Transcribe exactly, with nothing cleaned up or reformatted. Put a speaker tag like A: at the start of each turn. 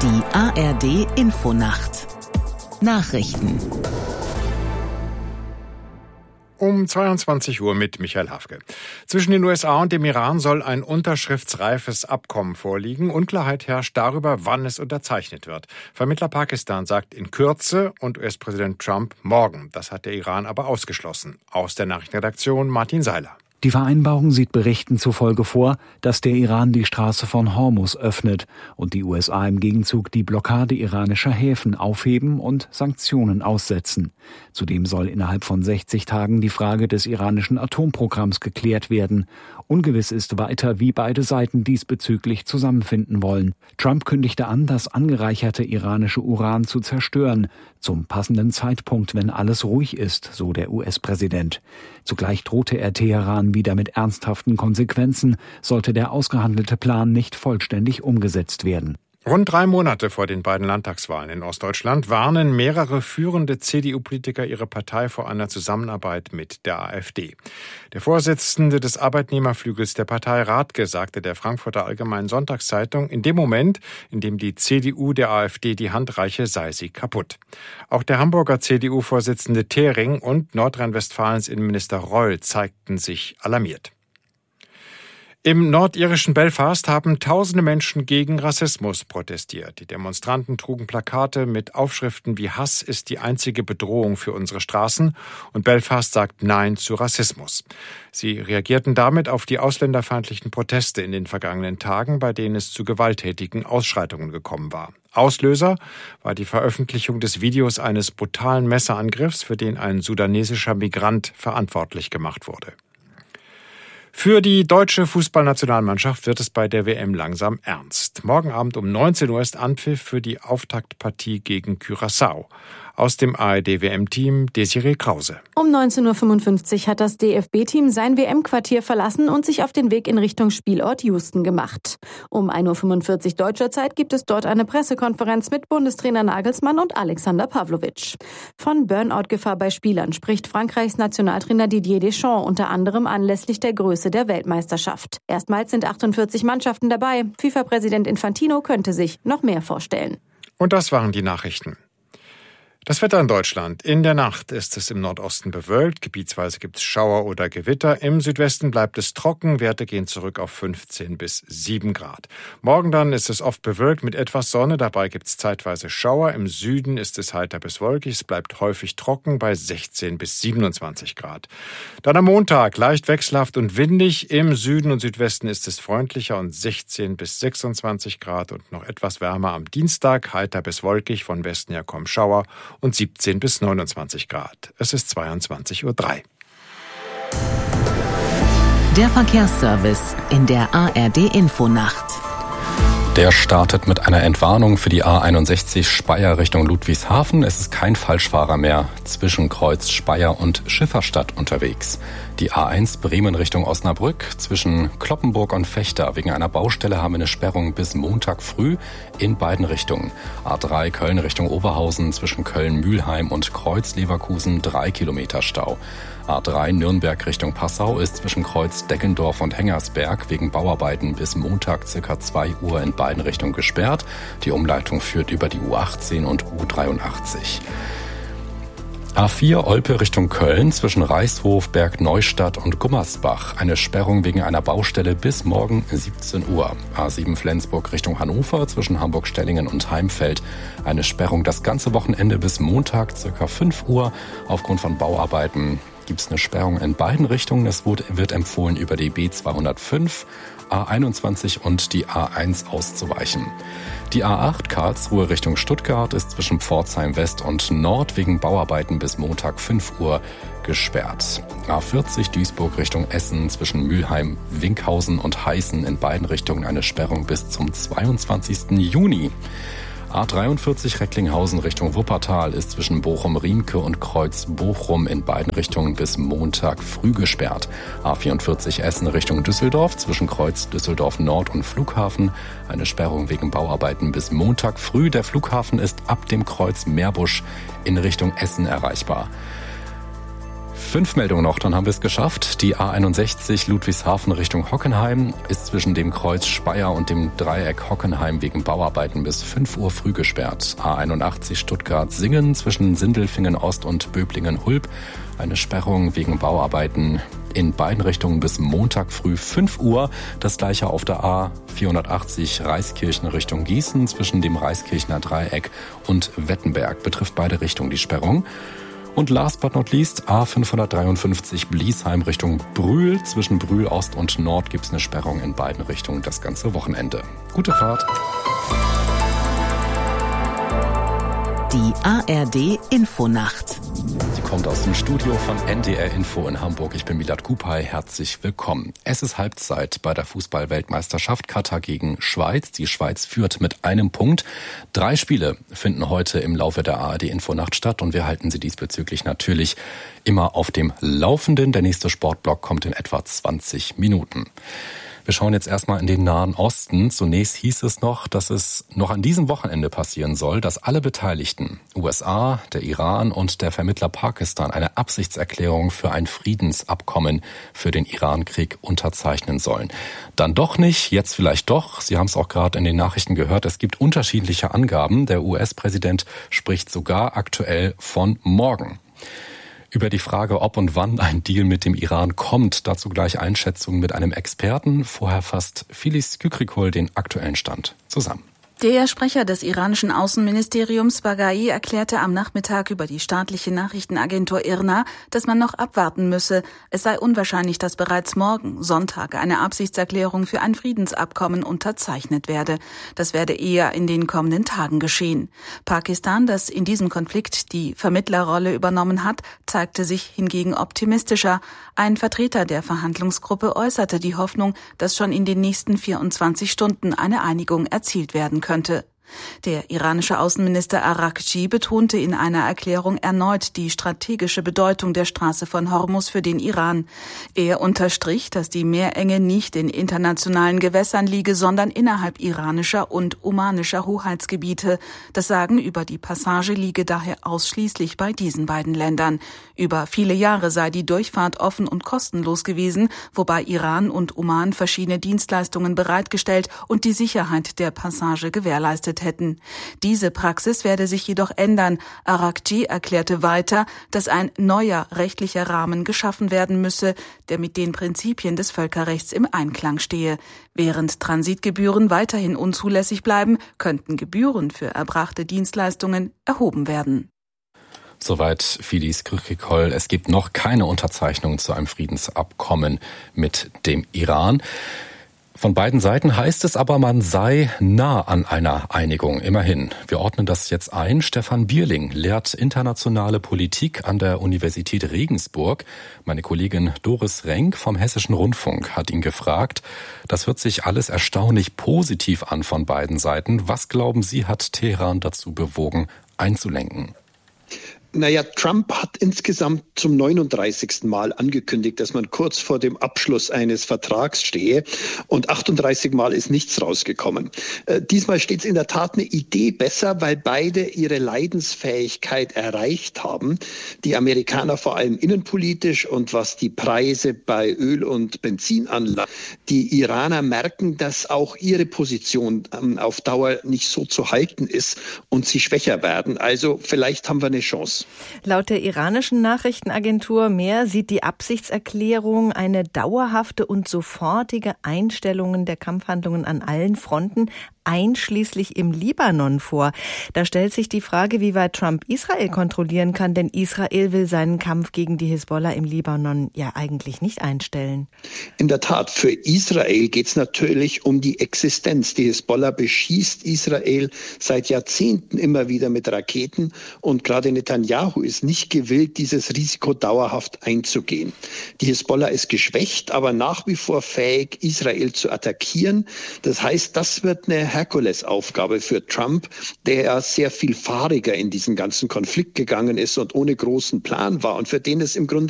A: Die A R D Infonacht Nachrichten
B: Um zweiundzwanzig Uhr mit Michael Hafke. Zwischen den U S A und dem Iran soll ein unterschriftsreifes Abkommen vorliegen. Unklarheit herrscht darüber, wann es unterzeichnet wird. Vermittler Pakistan sagt in Kürze und U S-Präsident Trump morgen. Das hat der Iran aber ausgeschlossen. Aus der Nachrichtenredaktion Martin Seiler.
C: Die Vereinbarung sieht Berichten zufolge vor, dass der Iran die Straße von Hormuz öffnet und die U S A im Gegenzug die Blockade iranischer Häfen aufheben und Sanktionen aussetzen. Zudem soll innerhalb von sechzig Tagen die Frage des iranischen Atomprogramms geklärt werden. Ungewiss ist weiter, wie beide Seiten diesbezüglich zusammenfinden wollen. Trump kündigte an, das angereicherte iranische Uran zu zerstören, zum passenden Zeitpunkt, wenn alles ruhig ist, so der U S-Präsident. Zugleich drohte er Teheran wieder mit ernsthaften Konsequenzen, sollte der ausgehandelte Plan nicht vollständig umgesetzt werden.
B: Rund drei Monate vor den beiden Landtagswahlen in Ostdeutschland warnen mehrere führende C D U-Politiker ihre Partei vor einer Zusammenarbeit mit der AfD. Der Vorsitzende des Arbeitnehmerflügels der Partei, Rathke, sagte der Frankfurter Allgemeinen Sonntagszeitung, in dem Moment, in dem die C D U der AfD die Hand reiche, sei sie kaputt. Auch der Hamburger C D U-Vorsitzende Thering und Nordrhein-Westfalens Innenminister Reul zeigten sich alarmiert. Im nordirischen Belfast haben tausende Menschen gegen Rassismus protestiert. Die Demonstranten trugen Plakate mit Aufschriften wie „Hass ist die einzige Bedrohung für unsere Straßen“ und „Belfast sagt Nein zu Rassismus“. Sie reagierten damit auf die ausländerfeindlichen Proteste in den vergangenen Tagen, bei denen es zu gewalttätigen Ausschreitungen gekommen war. Auslöser war die Veröffentlichung des Videos eines brutalen Messerangriffs, für den ein sudanesischer Migrant verantwortlich gemacht wurde. Für die deutsche Fußballnationalmannschaft wird es bei der W M langsam ernst. Morgen Abend um neunzehn Uhr ist Anpfiff für die Auftaktpartie gegen Curaçao. Aus dem A R D W M-Team Desiree Krause.
D: Um neunzehn Uhr fünfundfünfzig hat das D F B-Team sein W M-Quartier verlassen und sich auf den Weg in Richtung Spielort Houston gemacht. Um ein Uhr fünfundvierzig deutscher Zeit gibt es dort eine Pressekonferenz mit Bundestrainer Nagelsmann und Alexander Pavlovic. Von Burnout-Gefahr bei Spielern spricht Frankreichs Nationaltrainer Didier Deschamps unter anderem anlässlich der Größe der Weltmeisterschaft. Erstmals sind achtundvierzig Mannschaften dabei. FIFA-Präsident Infantino könnte sich noch mehr vorstellen.
B: Und das waren die Nachrichten. Das Wetter in Deutschland. In der Nacht ist es im Nordosten bewölkt, gebietsweise gibt es Schauer oder Gewitter. Im Südwesten bleibt es trocken, Werte gehen zurück auf fünfzehn bis sieben Grad. Morgen dann ist es oft bewölkt mit etwas Sonne, dabei gibt es zeitweise Schauer. Im Süden ist es heiter bis wolkig, es bleibt häufig trocken bei sechzehn bis siebenundzwanzig Grad. Dann am Montag leicht wechselhaft und windig. Im Süden und Südwesten ist es freundlicher und sechzehn bis sechsundzwanzig Grad und noch etwas wärmer am Dienstag, heiter bis wolkig, von Westen her kommen Schauer und siebzehn bis neunundzwanzig Grad. Es ist zweiundzwanzig Uhr drei.
A: Der Verkehrsservice in der A R D Infonacht.
E: Der startet mit einer Entwarnung für die A einundsechzig Speyer Richtung Ludwigshafen. Es ist kein Falschfahrer mehr zwischen Kreuz Speyer und Schifferstadt unterwegs. Die A eins Bremen Richtung Osnabrück zwischen Cloppenburg und Vechta. Wegen einer Baustelle haben wir eine Sperrung bis Montag früh in beiden Richtungen. A drei Köln Richtung Oberhausen zwischen Köln-Mülheim und Kreuz Leverkusen drei Kilometer Stau. A drei Nürnberg Richtung Passau ist zwischen Kreuz Deggendorf und Hengersberg wegen Bauarbeiten bis Montag circa zwei Uhr in beiden Richtungen gesperrt. Die Umleitung führt über die U achtzehn und U dreiundachtzig. A vier Olpe Richtung Köln zwischen Reichshof, Bergneustadt und Gummersbach. Eine Sperrung wegen einer Baustelle bis morgen siebzehn Uhr. A sieben Flensburg Richtung Hannover zwischen Hamburg-Stellingen und Heimfeld. Eine Sperrung das ganze Wochenende bis Montag circa fünf Uhr. Aufgrund von Bauarbeiten gibt es eine Sperrung in beiden Richtungen. Es wird empfohlen, über die B zweihundertfünf, A einundzwanzig und die A eins auszuweichen. Die A acht Karlsruhe Richtung Stuttgart ist zwischen Pforzheim West und Nord wegen Bauarbeiten bis Montag fünf Uhr gesperrt. A vierzig Duisburg Richtung Essen zwischen Mülheim, Winkhausen und Heißen in beiden Richtungen eine Sperrung bis zum zweiundzwanzigsten Juni. A dreiundvierzig Recklinghausen Richtung Wuppertal ist zwischen Bochum-Riemke und Kreuz-Bochum in beiden Richtungen bis Montag früh gesperrt. A vierundvierzig Essen Richtung Düsseldorf zwischen Kreuz Düsseldorf Nord und Flughafen. Eine Sperrung wegen Bauarbeiten bis Montag früh. Der Flughafen ist ab dem Kreuz Meerbusch in Richtung Essen erreichbar. Fünf Meldungen noch, dann haben wir es geschafft. Die A einundsechzig Ludwigshafen Richtung Hockenheim ist zwischen dem Kreuz Speyer und dem Dreieck Hockenheim wegen Bauarbeiten bis fünf Uhr früh gesperrt. A einundachtzig Stuttgart-Singen zwischen Sindelfingen Ost und Böblingen-Hulb. Eine Sperrung wegen Bauarbeiten in beiden Richtungen bis Montag früh fünf Uhr. Das gleiche auf der A vierhundertachtzig Reiskirchen Richtung Gießen zwischen dem Reiskirchner Dreieck und Wettenberg. Betrifft beide Richtungen die Sperrung. Und last but not least, A fünfhundertdreiundfünfzig Bliesheim Richtung Brühl. Zwischen Brühl Ost und Nord gibt es eine Sperrung in beiden Richtungen das ganze Wochenende. Gute Fahrt.
A: Die A R D Infonacht.
E: Die kommt aus dem Studio von N D R Info in Hamburg. Ich bin Milad Kupay. Herzlich willkommen. Es ist Halbzeit bei der Fußball-Weltmeisterschaft Katar gegen Schweiz. Die Schweiz führt mit einem Punkt. Drei Spiele finden heute im Laufe der A R D Infonacht statt und wir halten Sie diesbezüglich natürlich immer auf dem Laufenden. Der nächste Sportblock kommt in etwa zwanzig Minuten. Wir schauen jetzt erstmal in den Nahen Osten. Zunächst hieß es noch, dass es noch an diesem Wochenende passieren soll, dass alle Beteiligten, U S A, der Iran und der Vermittler Pakistan, eine Absichtserklärung für ein Friedensabkommen für den Iran-Krieg unterzeichnen sollen. Dann doch nicht, jetzt vielleicht doch. Sie haben es auch gerade in den Nachrichten gehört. Es gibt unterschiedliche Angaben. Der U S-Präsident spricht sogar aktuell von morgen. Über die Frage, ob und wann ein Deal mit dem Iran kommt, dazu gleich Einschätzungen mit einem Experten. Vorher fasst Filiz Kükrikol den aktuellen Stand zusammen.
F: Der Sprecher des iranischen Außenministeriums Baghai erklärte am Nachmittag über die staatliche Nachrichtenagentur I R N A, dass man noch abwarten müsse. Es sei unwahrscheinlich, dass bereits morgen, Sonntag, eine Absichtserklärung für ein Friedensabkommen unterzeichnet werde. Das werde eher in den kommenden Tagen geschehen. Pakistan, das in diesem Konflikt die Vermittlerrolle übernommen hat, zeigte sich hingegen optimistischer. Ein Vertreter der Verhandlungsgruppe äußerte die Hoffnung, dass schon in den nächsten vierundzwanzig Stunden eine Einigung erzielt werden könnte. könnte. Der iranische Außenminister Araghchi betonte in einer Erklärung erneut die strategische Bedeutung der Straße von Hormuz für den Iran. Er unterstrich, dass die Meerenge nicht in internationalen Gewässern liege, sondern innerhalb iranischer und omanischer Hoheitsgebiete. Das Sagen über die Passage liege daher ausschließlich bei diesen beiden Ländern. Über viele Jahre sei die Durchfahrt offen und kostenlos gewesen, wobei Iran und Oman verschiedene Dienstleistungen bereitgestellt und die Sicherheit der Passage gewährleistet hätten. Diese Praxis werde sich jedoch ändern. Araghchi erklärte weiter, dass ein neuer rechtlicher Rahmen geschaffen werden müsse, der mit den Prinzipien des Völkerrechts im Einklang stehe. Während Transitgebühren weiterhin unzulässig bleiben, könnten Gebühren für erbrachte Dienstleistungen erhoben werden.
E: Soweit Filiz Kükrikol. Es gibt noch keine Unterzeichnung zu einem Friedensabkommen mit dem Iran. Von beiden Seiten heißt es aber, man sei nah an einer Einigung. Immerhin. Wir ordnen das jetzt ein. Stefan Bierling lehrt internationale Politik an der Universität Regensburg. Meine Kollegin Doris Renk vom Hessischen Rundfunk hat ihn gefragt. Das hört sich alles erstaunlich positiv an von beiden Seiten. Was glauben Sie, hat Teheran dazu bewogen, einzulenken?
G: Naja, Trump hat insgesamt zum neununddreißigsten Mal angekündigt, dass man kurz vor dem Abschluss eines Vertrags stehe und achtunddreißig Mal ist nichts rausgekommen. Äh, diesmal steht es in der Tat eine Idee besser, weil beide ihre Leidensfähigkeit erreicht haben. Die Amerikaner vor allem innenpolitisch und was die Preise bei Öl und Benzin anlangt. Die Iraner merken, dass auch ihre Position ähm, auf Dauer nicht so zu halten ist und sie schwächer werden. Also vielleicht haben wir eine Chance.
H: Laut der iranischen Nachrichtenagentur Mehr sieht die Absichtserklärung eine dauerhafte und sofortige Einstellung der Kampfhandlungen an allen Fronten, einschließlich im Libanon vor. Da stellt sich die Frage, wie weit Trump Israel kontrollieren kann, denn Israel will seinen Kampf gegen die Hisbollah im Libanon ja eigentlich nicht einstellen.
G: In der Tat, für Israel geht es natürlich um die Existenz. Die Hisbollah beschießt Israel seit Jahrzehnten immer wieder mit Raketen und gerade Netanyahu ist nicht gewillt, dieses Risiko dauerhaft einzugehen. Die Hisbollah ist geschwächt, aber nach wie vor fähig, Israel zu attackieren. Das heißt, das wird eine Herkulesaufgabe für Trump, der ja sehr viel fahriger in diesen ganzen Konflikt gegangen ist und ohne großen Plan war und für den es im Grunde